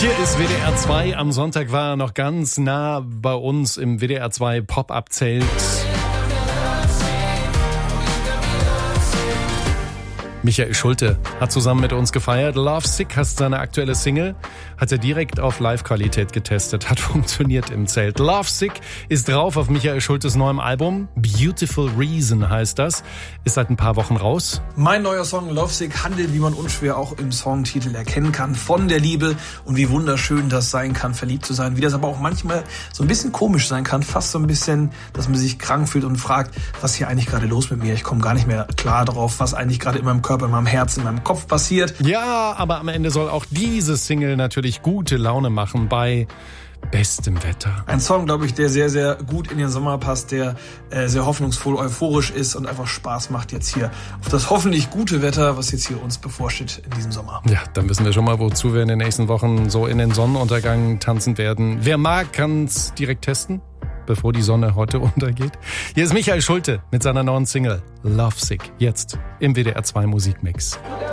Hier ist WDR 2. Am Sonntag war er noch ganz nah bei uns im WDR 2 Pop-Up-Zelt. Michael Schulte hat zusammen mit uns gefeiert. Love Sick heißt seine aktuelle Single. Hat er direkt auf Live-Qualität getestet. Hat funktioniert im Zelt. Love Sick ist drauf auf Michael Schultes neuem Album. Beautiful Reason heißt das. Ist seit ein paar Wochen raus. Mein neuer Song Love Sick handelt, wie man unschwer auch im Songtitel erkennen kann, von der Liebe und wie wunderschön das sein kann, verliebt zu sein. Wie das aber auch manchmal so ein bisschen komisch sein kann. Fast so ein bisschen, dass man sich krank fühlt und fragt, was ist hier eigentlich gerade los mit mir? Ich komme gar nicht mehr klar drauf, was eigentlich gerade in meinem Körper, in meinem Herzen, in meinem Kopf passiert. Ja, aber am Ende soll auch diese Single natürlich gute Laune machen bei bestem Wetter. Ein Song, glaube ich, der sehr, sehr gut in den Sommer passt, der sehr hoffnungsvoll, euphorisch ist und einfach Spaß macht jetzt hier auf das hoffentlich gute Wetter, was jetzt hier uns bevorsteht in diesem Sommer. Ja, dann wissen wir schon mal, wozu wir in den nächsten Wochen so in den Sonnenuntergang tanzen werden. Wer mag, kann's direkt testen, bevor die Sonne heute untergeht. Hier ist Michael Schulte mit seiner neuen Single Love Sick, jetzt im WDR 2 Musikmix.